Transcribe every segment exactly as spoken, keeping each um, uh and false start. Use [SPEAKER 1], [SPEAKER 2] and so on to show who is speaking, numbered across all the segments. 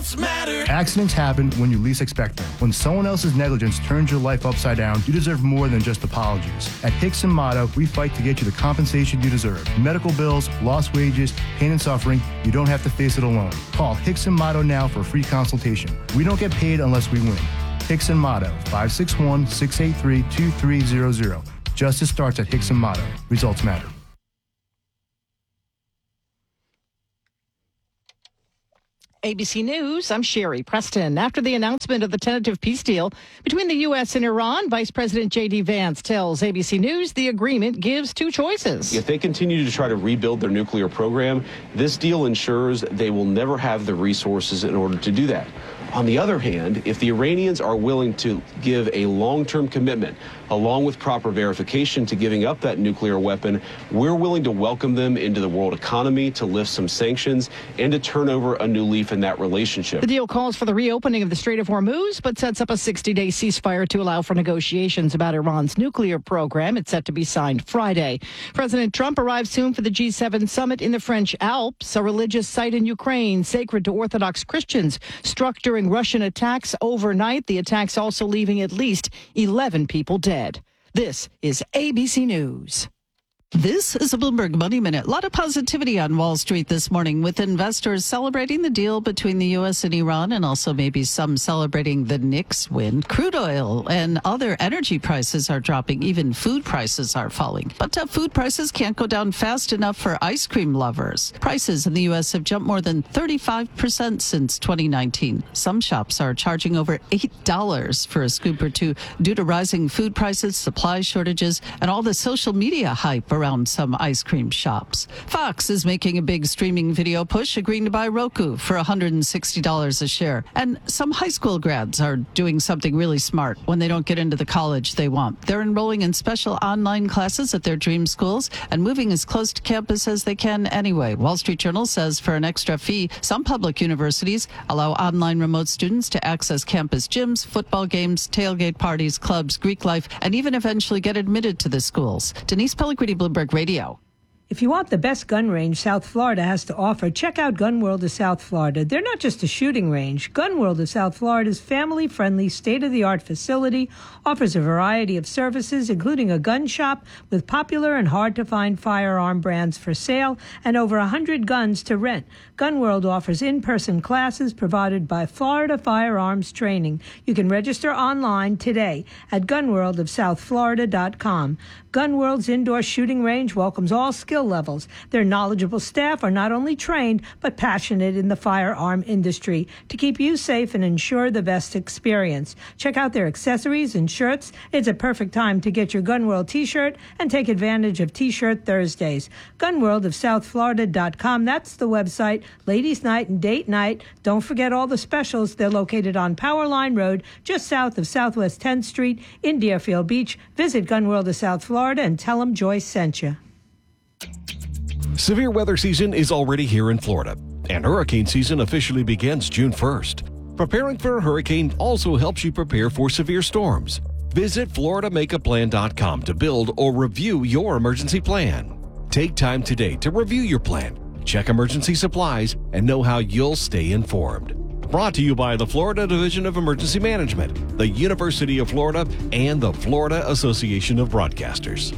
[SPEAKER 1] Results matter.
[SPEAKER 2] Accidents happen when you least expect them. When someone else's negligence turns your life upside down, you deserve more than just apologies. At Hicks and Motto, we fight to get you the compensation you deserve. Medical bills, lost wages, pain and suffering, you don't have to face it alone. Call Hicks and Motto now for a free consultation. We don't get paid unless we win. Hicks and Motto, five six one, six eight three, two three zero zero. Justice starts at Hicks and Motto. Results matter.
[SPEAKER 3] A B C News, I'm Sherry Preston. After the announcement of the tentative peace deal between the U S and Iran, Vice President J D. Vance tells A B C News the agreement gives two choices.
[SPEAKER 4] If they continue to try to rebuild their nuclear program, this deal ensures they will never have the resources in order to do that. On the other hand, if the Iranians are willing to give a long-term commitment, along with proper verification to giving up that nuclear weapon, we're willing to welcome them into the world economy, to lift some sanctions, and to turn over a new leaf in that relationship.
[SPEAKER 3] The deal calls for the reopening of the Strait of Hormuz, but sets up a sixty-day ceasefire to allow for negotiations about Iran's nuclear program. It's set to be signed Friday. President Trump arrives soon for the G seven summit in the French Alps, a religious site in Ukraine sacred to Orthodox Christians, struck during Russian attacks overnight. The attacks also leaving at least eleven people dead. This is A B C News.
[SPEAKER 5] This is a Bloomberg Money Minute. A lot of positivity on Wall Street this morning, with investors celebrating the deal between the U S and Iran, and also maybe some celebrating the Knicks win. Crude oil and other energy prices are dropping. Even food prices are falling. But uh, food prices can't go down fast enough for ice cream lovers. Prices in the U S have jumped more than thirty-five percent since twenty nineteen. Some shops are charging over eight dollars for a scoop or two due to rising food prices, supply shortages, and all the social media hype around some ice cream shops. Fox is making a big streaming video push, agreeing to buy Roku for one hundred sixty dollars a share. And some high school grads are doing something really smart when they don't get into the college they want. They're enrolling in special online classes at their dream schools and moving as close to campus as they can anyway. Wall Street Journal says for an extra fee, some public universities allow online remote students to access campus gyms, football games, tailgate parties, clubs, Greek life, and even eventually get admitted to the schools. Denise Pellegrini, Bloomberg Radio.
[SPEAKER 6] If you want the best gun range South Florida has to offer, check out Gun World of South Florida. They're not just a shooting range. Gun World of South Florida's family-friendly, state-of-the-art facility offers a variety of services, including a gun shop with popular and hard-to-find firearm brands for sale and over one hundred guns to rent. Gun World offers in-person classes provided by Florida Firearms Training. You can register online today at gun world of south florida dot com. Gun World's indoor shooting range welcomes all skill levels. Their knowledgeable staff are not only trained, but passionate in the firearm industry to keep you safe and ensure the best experience. Check out their accessories and shirts. It's a perfect time to get your Gun World t-shirt and take advantage of T-Shirt Thursdays. gun world of south florida dot com. That's the website. Ladies' night and date night. Don't forget all the specials. They're located on Powerline Road, just south of Southwest tenth Street in Deerfield Beach. Visit Gun World of South Florida and tell them Joyce sent you.
[SPEAKER 7] Severe weather season is already here in Florida, and hurricane season officially begins June first. Preparing for a hurricane also helps you prepare for severe storms. Visit florida make a plan dot com to build or review your emergency plan. Take time today to review your plan, check emergency supplies, and know how you'll stay informed. Brought to you by the Florida Division of Emergency Management, the University of Florida, and the Florida Association of Broadcasters.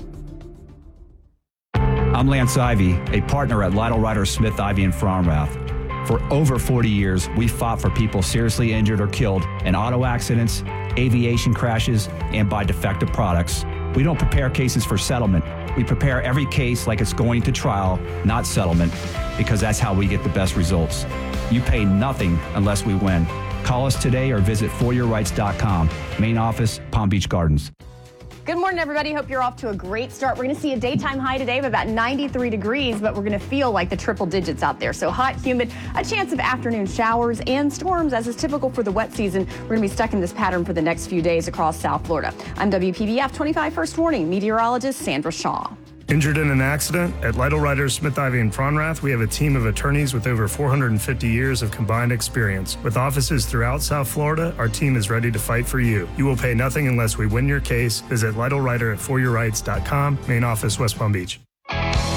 [SPEAKER 8] I'm Lance Ivy, a partner at Lytle Ryder Smith Ivy in Fromrath. For over forty years, we fought for people seriously injured or killed in auto accidents, aviation crashes, and by defective products. We don't prepare cases for settlement. We prepare every case like it's going to trial, not settlement, because that's how we get the best results. You pay nothing unless we win. Call us today or visit for your rights dot com. Main office, Palm Beach Gardens.
[SPEAKER 9] Good morning, everybody. Hope you're off to a great start. We're going to see a daytime high today of about ninety-three degrees, but we're going to feel like the triple digits out there. So hot, humid, a chance of afternoon showers and storms, as is typical for the wet season. We're going to be stuck in this pattern for the next few days across South Florida. I'm W P B F twenty-five First Warning meteorologist Sandra Shaw.
[SPEAKER 10] Injured in an accident? At Lytle Ryder Smith Ivy in Fromrath, we have a team of attorneys with over four hundred fifty years of combined experience. With offices throughout South Florida, our team is ready to fight for you. You will pay nothing unless we win your case. Visit Lytle Ryder at for your rights dot com. Main office, West Palm Beach.